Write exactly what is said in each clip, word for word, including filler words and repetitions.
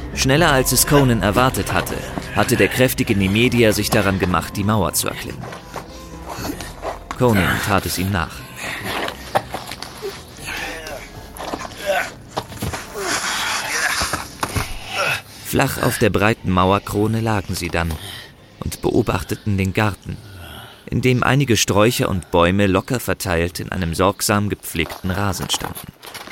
Schneller als es Conan erwartet hatte, hatte der kräftige Nemedier sich daran gemacht, die Mauer zu erklimmen. Conan tat es ihm nach. Flach auf der breiten Mauerkrone lagen sie dann und beobachteten den Garten, in dem einige Sträucher und Bäume locker verteilt in einem sorgsam gepflegten Rasen standen.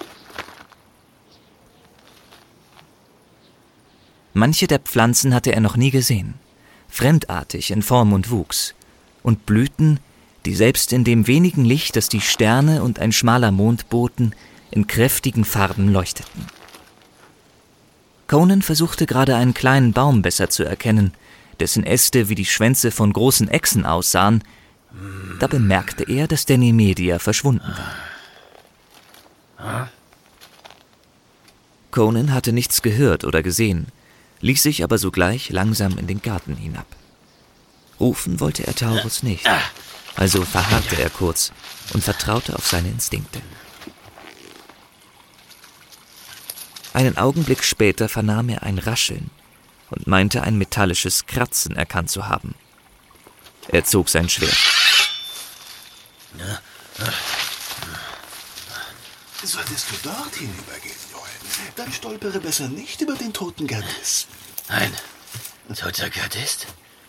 Manche der Pflanzen hatte er noch nie gesehen, fremdartig in Form und Wuchs, und Blüten, die selbst in dem wenigen Licht, das die Sterne und ein schmaler Mond boten, in kräftigen Farben leuchteten. Conan versuchte gerade einen kleinen Baum besser zu erkennen, dessen Äste wie die Schwänze von großen Echsen aussahen. Da bemerkte er, dass der Nemedier verschwunden war. Conan hatte nichts gehört oder gesehen, ließ sich aber sogleich langsam in den Garten hinab. Rufen wollte er Taurus nicht, also verharrte er kurz und vertraute auf seine Instinkte. Einen Augenblick später vernahm er ein Rascheln und meinte ein metallisches Kratzen erkannt zu haben. Er zog sein Schwert. Solltest du dort hinübergehen wollen, dann stolpere besser nicht über den toten Gardist. Ein toter Gardist?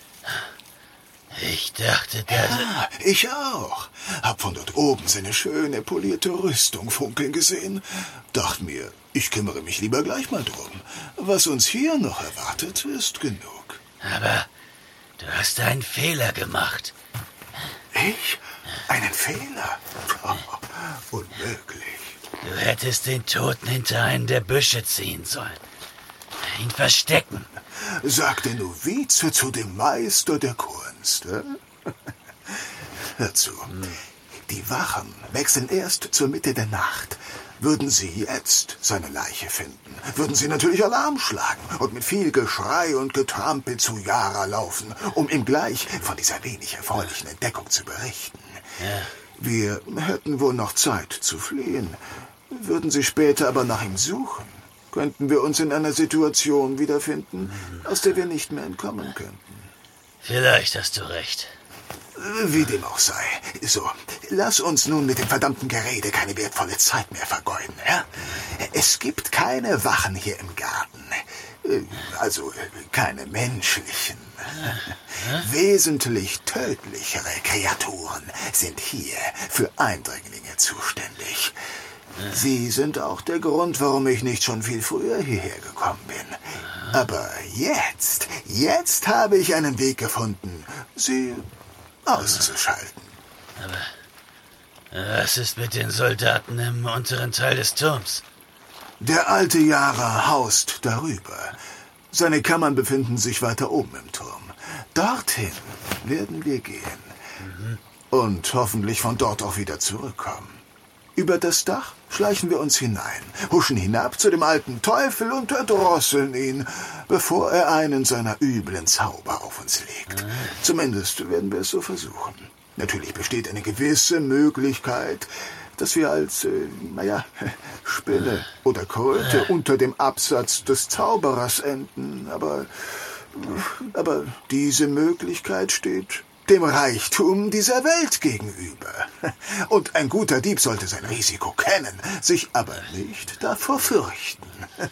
Ich dachte, der... Ja, ich auch. Hab von dort oben seine schöne, polierte Rüstung funkeln gesehen. Dacht mir, ich kümmere mich lieber gleich mal drum. Was uns hier noch erwartet, ist genug. Aber du hast einen Fehler gemacht. Ich? Einen Fehler? Oh, unmöglich. Du hättest den Toten hinter einen der Büsche ziehen sollen. Ihn verstecken. Sagte Novize zu dem Meister der Kunst. Äh? Hör zu. Hm. Die Wachen wechseln erst zur Mitte der Nacht. Würden sie jetzt seine Leiche finden, würden sie natürlich Alarm schlagen und mit viel Geschrei und Getrampel zu Yara laufen, um ihm gleich von dieser wenig erfreulichen Entdeckung zu berichten. Ja. Wir hätten wohl noch Zeit zu fliehen, würden sie später aber nach ihm suchen, könnten wir uns in einer Situation wiederfinden, aus der wir nicht mehr entkommen könnten. Vielleicht hast du recht. Wie dem auch sei. So, lass uns nun mit dem verdammten Gerede keine wertvolle Zeit mehr vergeuden. Ja? Es gibt keine Wachen hier im Garten. Also keine menschlichen. Wesentlich tödlichere Kreaturen sind hier für Eindringlinge zuständig. Sie sind auch der Grund, warum ich nicht schon viel früher hierher gekommen bin. Aber jetzt, jetzt habe ich einen Weg gefunden, sie auszuschalten. Aber was ist mit den Soldaten im unteren Teil des Turms? Der alte Yara haust darüber. Seine Kammern befinden sich weiter oben im Turm. Dorthin werden wir gehen. Mhm. Und hoffentlich von dort auch wieder zurückkommen. Über das Dach schleichen wir uns hinein, huschen hinab zu dem alten Teufel und erdrosseln ihn, bevor er einen seiner üblen Zauber auf uns legt. Mhm. Zumindest werden wir es so versuchen. Natürlich besteht eine gewisse Möglichkeit, dass wir als, äh, naja, Spinne oder Kröte unter dem Absatz des Zauberers enden. Aber, aber diese Möglichkeit steht dem Reichtum dieser Welt gegenüber. Und ein guter Dieb sollte sein Risiko kennen, sich aber nicht davor fürchten.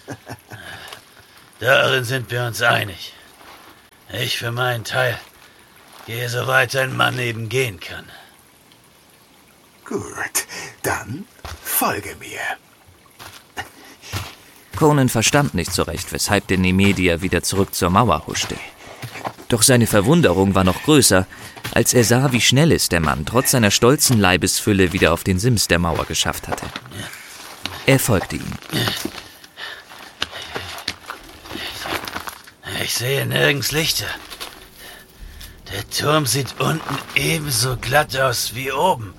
Darin sind wir uns einig. Ich für meinen Teil gehe, soweit ein Mann eben gehen kann. Gut, dann folge mir. Conan verstand nicht so recht, weshalb der Nemedier wieder zurück zur Mauer huschte. Doch seine Verwunderung war noch größer, als er sah, wie schnell es der Mann trotz seiner stolzen Leibesfülle wieder auf den Sims der Mauer geschafft hatte. Er folgte ihm. Ich sehe nirgends Lichter. Der Turm sieht unten ebenso glatt aus wie oben.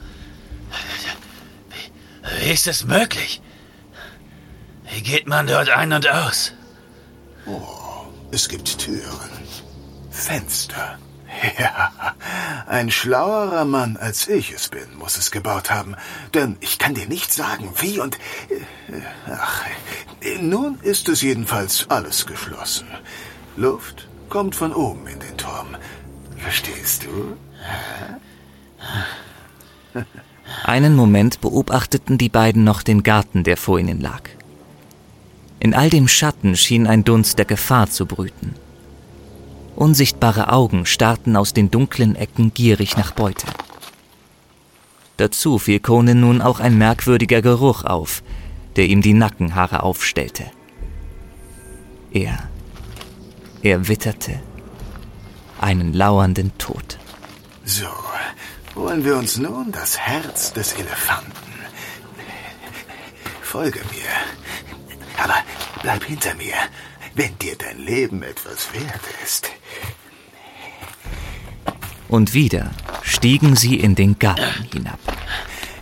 Wie, wie ist es möglich? Wie geht man dort ein und aus? Oh, es gibt Türen, Fenster, Ja, ein schlauerer Mann als ich es bin, muss es gebaut haben. Denn ich kann dir nicht sagen, wie und... Ach, nun ist es jedenfalls alles geschlossen. Luft kommt von oben in den Turm. Verstehst du? Einen Moment beobachteten die beiden noch den Garten, der vor ihnen lag. In all dem Schatten schien ein Dunst der Gefahr zu brüten. Unsichtbare Augen starrten aus den dunklen Ecken gierig nach Beute. Dazu fiel Conan nun auch ein merkwürdiger Geruch auf, der ihm die Nackenhaare aufstellte. Er, er witterte einen lauernden Tod. So, holen wir uns nun das Herz des Elefanten. Folge mir, aber bleib hinter mir, wenn dir dein Leben etwas wert ist. Und wieder stiegen sie in den Garten hinab.